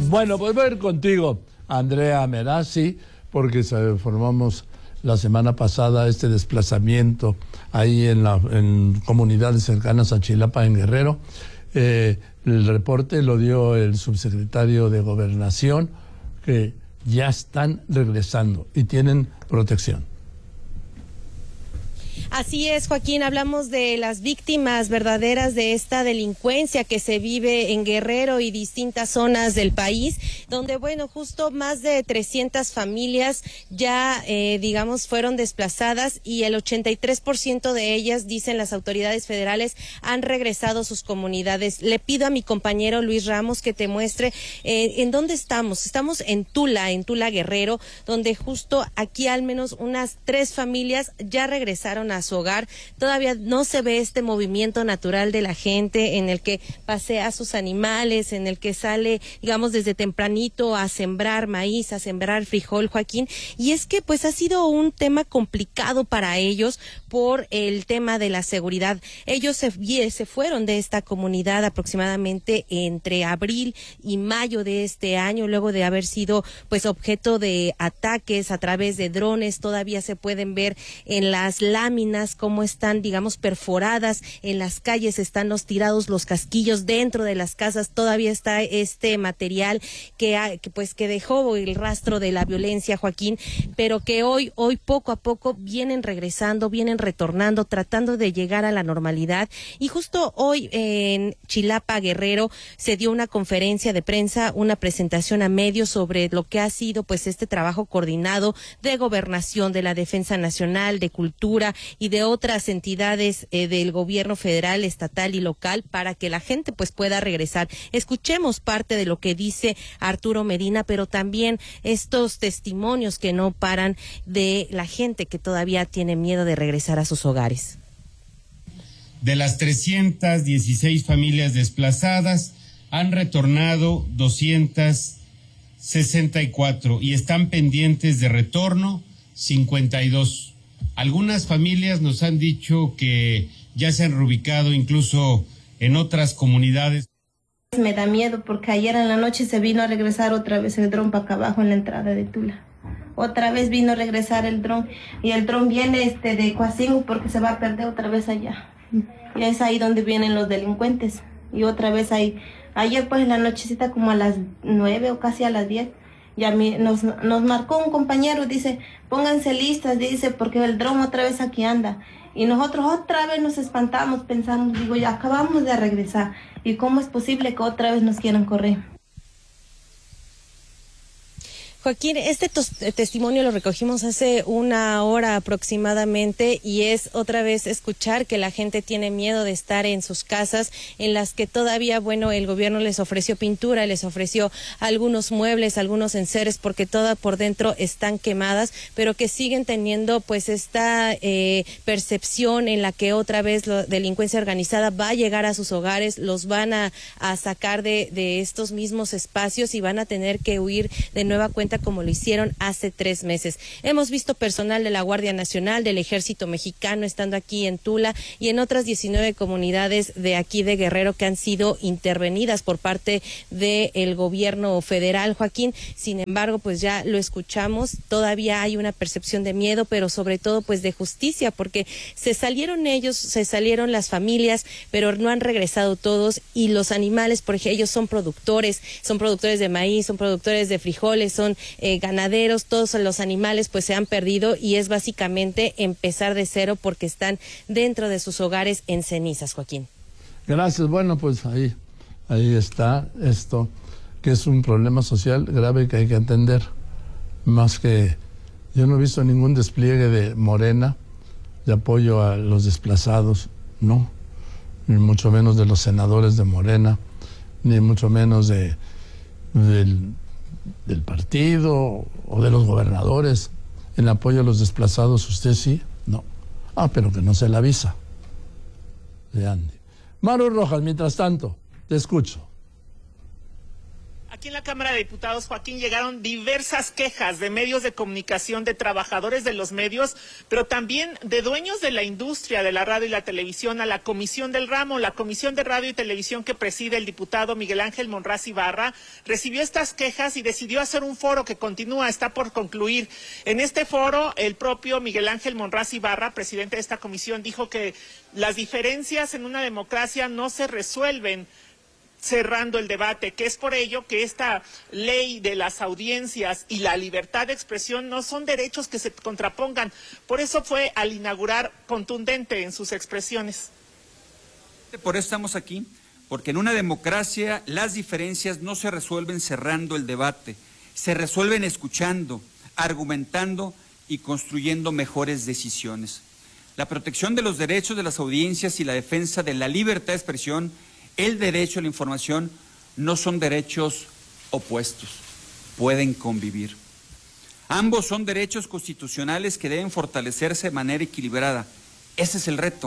Bueno, pues voy a ir contigo, Andrea Merazzi, porque formamos la semana pasada este desplazamiento ahí en comunidades cercanas a Chilapa, en Guerrero. El reporte lo dio el subsecretario de Gobernación, que ya están regresando y tienen protección. Así es, Joaquín, hablamos de las víctimas verdaderas de esta delincuencia que se vive en Guerrero y distintas zonas del país, donde, bueno, justo más de 300 familias ya, fueron desplazadas y el 83% de ellas, dicen las autoridades federales, han regresado a sus comunidades. Le pido a mi compañero Luis Ramos que te muestre en dónde estamos. Estamos en Tula Guerrero, donde justo aquí al menos unas 3 familias ya regresaron a su hogar. Todavía no se ve este movimiento natural de la gente en el que pasea a sus animales, en el que sale, digamos, desde tempranito a sembrar maíz, a sembrar frijol, Joaquín. Y es que pues ha sido un tema complicado para ellos por el tema de la seguridad. Ellos se fueron de esta comunidad aproximadamente entre abril y mayo de este año, luego de haber sido pues objeto de ataques a través de drones. Todavía se pueden ver en las láminas cómo están, digamos, perforadas en las calles, están los tirados, los casquillos dentro de las casas. Todavía está este material que dejó el rastro de la violencia, Joaquín, pero que hoy poco a poco vienen regresando, vienen retornando, tratando de llegar a la normalidad. Y justo hoy en Chilapa, Guerrero, se dio una conferencia de prensa, una presentación a medios sobre lo que ha sido pues este trabajo coordinado de Gobernación, de la Defensa Nacional, de Cultura y de otras entidades del gobierno federal, estatal y local, para que la gente pues pueda regresar. Escuchemos parte de lo que dice Arturo Medina, pero también estos testimonios que no paran de la gente que todavía tiene miedo de regresar a sus hogares. De las 316 familias desplazadas, han retornado 264 y están pendientes de retorno 52. Algunas familias nos han dicho que ya se han reubicado incluso en otras comunidades. Me da miedo porque ayer en la noche se vino a regresar otra vez el dron para acá abajo en la entrada de Tula. Otra vez vino a regresar el dron y el dron viene de Coacingo porque se va a perder otra vez allá. Y es ahí donde vienen los delincuentes. Y otra vez ahí. Ayer pues en la nochecita como a las 9 o casi a las 10. Y a mí nos marcó un compañero, dice, pónganse listas, dice, porque el dron otra vez aquí anda. Y nosotros otra vez nos espantamos, pensamos, digo, ya acabamos de regresar. ¿Y cómo es posible que otra vez nos quieran correr? Joaquín, este testimonio lo recogimos hace una hora aproximadamente y es otra vez escuchar que la gente tiene miedo de estar en sus casas en las que todavía, bueno, el gobierno les ofreció pintura, les ofreció algunos muebles, algunos enseres porque todas por dentro están quemadas, pero que siguen teniendo pues esta percepción en la que otra vez la delincuencia organizada va a llegar a sus hogares, los van a sacar de estos mismos espacios y van a tener que huir de nueva cuenta como lo hicieron hace 3 meses. Hemos visto personal de la Guardia Nacional, del Ejército Mexicano estando aquí en Tula y en otras 19 comunidades de aquí de Guerrero que han sido intervenidas por parte del gobierno federal, Joaquín. Sin embargo, pues ya lo escuchamos, todavía hay una percepción de miedo, pero sobre todo pues de justicia, porque se salieron ellos, se salieron las familias, pero no han regresado todos y los animales, por ejemplo, ellos son productores de maíz, son productores de frijoles, son ganaderos, todos los animales pues se han perdido y es básicamente empezar de cero porque están dentro de sus hogares en cenizas, Joaquín. Gracias. Bueno, pues ahí está esto, que es un problema social grave que hay que atender. Más que yo no he visto ningún despliegue de Morena de apoyo a los desplazados, no, ni mucho menos de los senadores de Morena, ni mucho menos del partido o de los gobernadores en apoyo a los desplazados. ¿Usted sí? No. Pero que no se le avisa. De Andy. Maru Rojas, mientras tanto, te escucho. Aquí en la Cámara de Diputados, Joaquín, llegaron diversas quejas de medios de comunicación, de trabajadores de los medios, pero también de dueños de la industria de la radio y la televisión a la Comisión del Ramo. La Comisión de Radio y Televisión que preside el diputado Miguel Ángel Monraz Ibarra recibió estas quejas y decidió hacer un foro que continúa, está por concluir. En este foro, el propio Miguel Ángel Monraz Ibarra, presidente de esta comisión, dijo que las diferencias en una democracia no se resuelven cerrando el debate, que es por ello que esta ley de las audiencias y la libertad de expresión no son derechos que se contrapongan. Por eso fue al inaugurar contundente en sus expresiones. Por eso estamos aquí, porque en una democracia las diferencias no se resuelven cerrando el debate, se resuelven escuchando, argumentando y construyendo mejores decisiones. La protección de los derechos de las audiencias y la defensa de la libertad de expresión, el derecho a la información, no son derechos opuestos, pueden convivir. Ambos son derechos constitucionales que deben fortalecerse de manera equilibrada. Ese es el reto.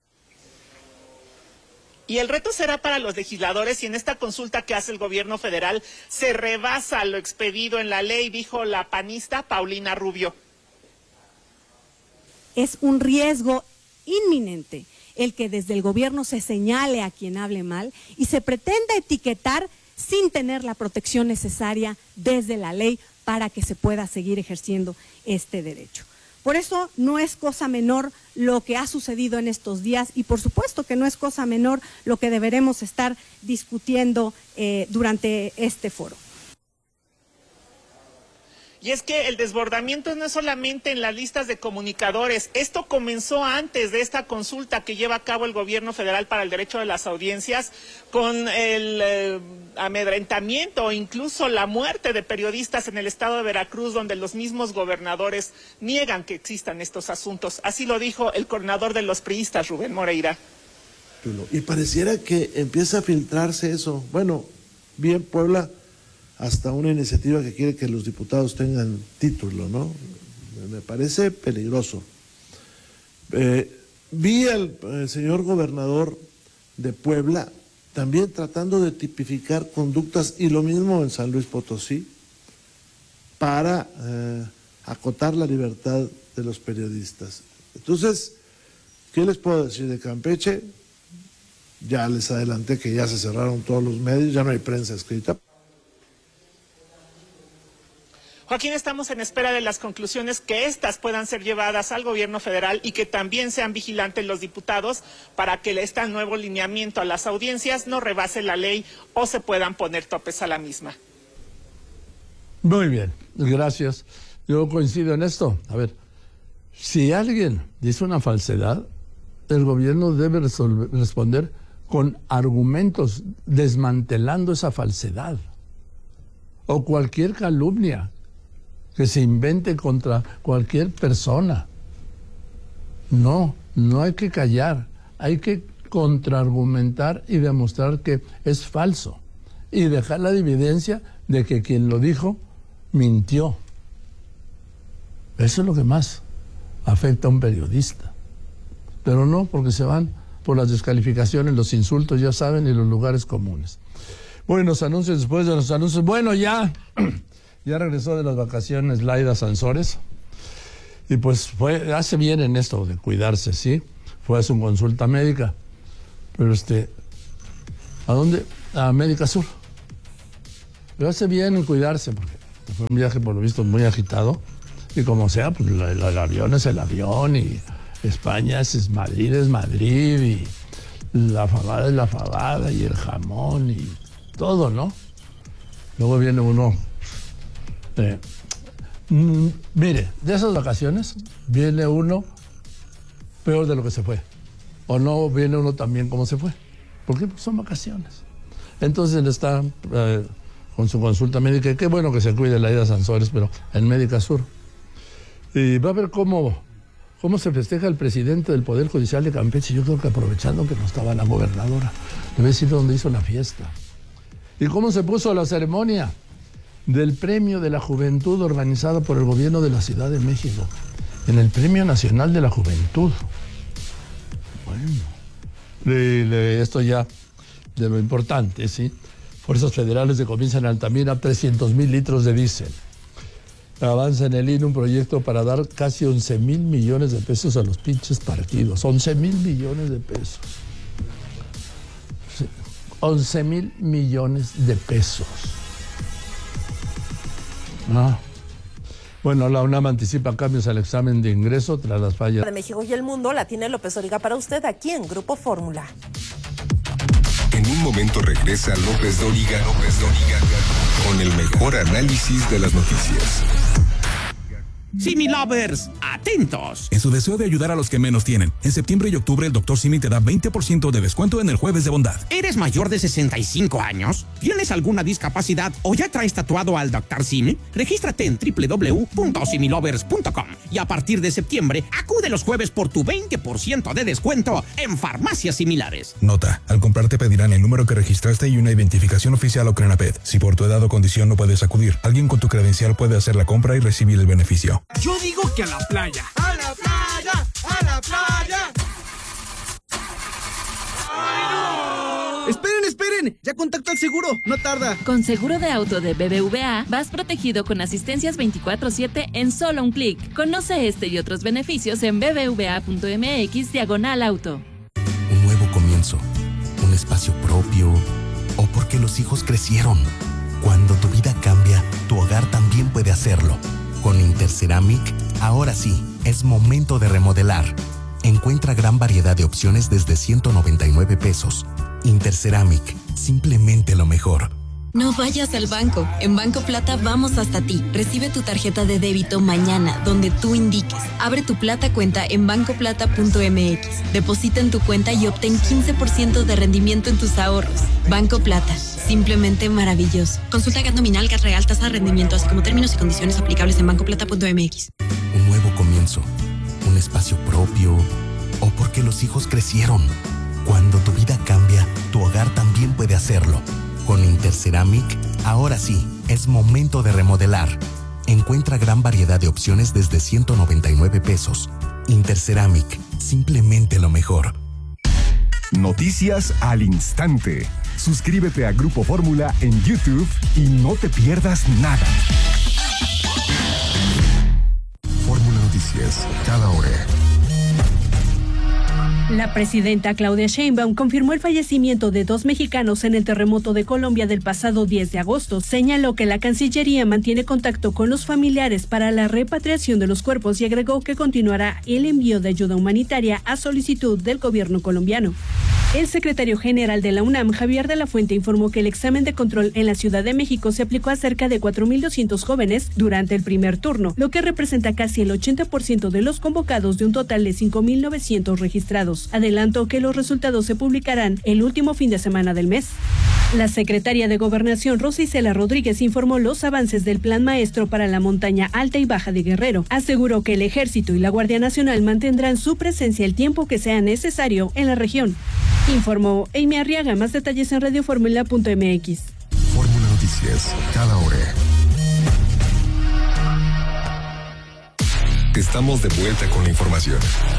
Y el reto será para los legisladores, y en esta consulta que hace el gobierno federal se rebasa lo expedido en la ley, dijo la panista Paulina Rubio. Es un riesgo inminente el que desde el gobierno se señale a quien hable mal y se pretenda etiquetar sin tener la protección necesaria desde la ley para que se pueda seguir ejerciendo este derecho. Por eso no es cosa menor lo que ha sucedido en estos días y por supuesto que no es cosa menor lo que deberemos estar discutiendo durante este foro. Y es que el desbordamiento no es solamente en las listas de comunicadores. Esto comenzó antes de esta consulta que lleva a cabo el gobierno federal para el derecho de las audiencias, con el amedrentamiento o incluso la muerte de periodistas en el estado de Veracruz, donde los mismos gobernadores niegan que existan estos asuntos. Así lo dijo el coordinador de los priistas, Rubén Moreira. Y pareciera que empieza a filtrarse eso. Bueno, bien Puebla, hasta una iniciativa que quiere que los diputados tengan título, ¿no? Me parece peligroso. Vi al señor gobernador de Puebla también tratando de tipificar conductas, y lo mismo en San Luis Potosí, para acotar la libertad de los periodistas. Entonces, ¿qué les puedo decir de Campeche? Ya les adelanté que ya se cerraron todos los medios, ya no hay prensa escrita. Joaquín, estamos en espera de las conclusiones, que éstas puedan ser llevadas al gobierno federal y que también sean vigilantes los diputados para que este nuevo lineamiento a las audiencias no rebase la ley o se puedan poner topes a la misma. Muy bien, gracias. Yo coincido en esto. A ver, si alguien dice una falsedad, el gobierno debe responder con argumentos desmantelando esa falsedad o cualquier calumnia que se invente contra cualquier persona. No hay que callar, hay que contraargumentar y demostrar que es falso y dejar la evidencia de que quien lo dijo mintió. Eso es lo que más afecta a un periodista. Pero no porque se van por las descalificaciones, los insultos, ya saben, y los lugares comunes. Bueno, los anuncios, después de los anuncios. Bueno, ya regresó de las vacaciones Laida Sansores y pues hace bien en esto de cuidarse, ¿sí? Fue a su consulta médica, pero ¿a dónde? A Médica Sur. Pero hace bien en cuidarse porque fue un viaje por lo visto muy agitado y como sea, pues el avión es el avión y España es Madrid y la fabada es la fabada y el jamón y todo, ¿no? Luego viene uno. Mire, de esas vacaciones viene uno peor de lo que se fue, o no viene uno tan bien como se fue. ¿Por qué? Porque son vacaciones. Entonces él está con su consulta médica, y qué bueno que se cuide Laida Sansores, pero en Médica Sur. Y va a ver cómo se festeja el presidente del Poder Judicial de Campeche. Yo creo que aprovechando que no estaba la gobernadora, debe decir dónde hizo la fiesta. Y cómo se puso la ceremonia del Premio de la Juventud organizado por el gobierno de la Ciudad de México, en el Premio Nacional de la Juventud. Bueno, esto ya de lo importante, ¿sí? Fuerzas federales decomisan en Altamira 300,000 litros de diésel. Avanza en el INE un proyecto para dar casi 11,000 millones de pesos a los pinches partidos. 11,000 millones de pesos. Sí, 11,000 millones de pesos. No. Bueno, la UNAM anticipa cambios al examen de ingreso tras las fallas de México y el mundo la tiene López Dóriga para usted aquí en Grupo Fórmula. En un momento regresa López Dóriga con el mejor análisis de las noticias. Simi Lovers, atentos. En su deseo de ayudar a los que menos tienen, en septiembre y octubre el Dr. Simi te da 20% de descuento en el Jueves de Bondad. ¿Eres mayor de 65 años? ¿Tienes alguna discapacidad o ya traes tatuado al Dr. Simi? Regístrate en www.similovers.com y a partir de septiembre acude los jueves por tu 20% de descuento en farmacias similares. Nota, al comprar te pedirán el número que registraste y una identificación oficial o CRENAPED. Si por tu edad o condición no puedes acudir, alguien con tu credencial puede hacer la compra y recibir el beneficio. Yo digo que a la playa. ¡A la playa! ¡A la playa! ¡Ay, no! ¡Esperen! ¡Ya contacto al seguro! ¡No tarda! Con seguro de auto de BBVA, vas protegido con asistencias 24/7 en solo un clic. Conoce este y otros beneficios en bbva.mx/auto. Un nuevo comienzo, un espacio propio, o porque los hijos crecieron. Cuando tu vida cambia, tu hogar también puede hacerlo. Con Interceramic, ahora sí, es momento de remodelar. Encuentra gran variedad de opciones desde 199 pesos. Interceramic, simplemente lo mejor. No vayas al banco. En Banco Plata vamos hasta ti. Recibe tu tarjeta de débito mañana, donde tú indiques. Abre tu Plata cuenta en bancoplata.mx. Deposita en tu cuenta y obtén 15% de rendimiento en tus ahorros. Banco Plata, simplemente maravilloso. Consulta GAT nominal, GAT real, tasa de rendimiento, así como términos y condiciones aplicables en bancoplata.mx. Un nuevo comienzo, un espacio propio, o porque los hijos crecieron. Cuando tu vida cambia, tu hogar también puede hacerlo. Con Interceramic, ahora sí, es momento de remodelar. Encuentra gran variedad de opciones desde 199 pesos. Interceramic, simplemente lo mejor. Noticias al instante. Suscríbete a Grupo Fórmula en YouTube y no te pierdas nada. Fórmula Noticias, cada hora. La presidenta Claudia Sheinbaum confirmó el fallecimiento de 2 mexicanos en el terremoto de Colombia del pasado 10 de agosto. Señaló que la Cancillería mantiene contacto con los familiares para la repatriación de los cuerpos y agregó que continuará el envío de ayuda humanitaria a solicitud del gobierno colombiano. El secretario general de la UNAM, Javier de la Fuente, informó que el examen de control en la Ciudad de México se aplicó a cerca de 4,200 jóvenes durante el primer turno, lo que representa casi el 80% de los convocados de un total de 5,900 registrados. Adelantó que los resultados se publicarán el último fin de semana del mes. La secretaria de Gobernación, Rosa Isela Rodríguez, informó los avances del Plan Maestro para la montaña alta y baja de Guerrero. Aseguró que el Ejército y la Guardia Nacional mantendrán su presencia el tiempo que sea necesario en la región. Informó Amy Arriaga. Más detalles en radioformula.mx. Fórmula Noticias, cada hora. Estamos de vuelta con la información.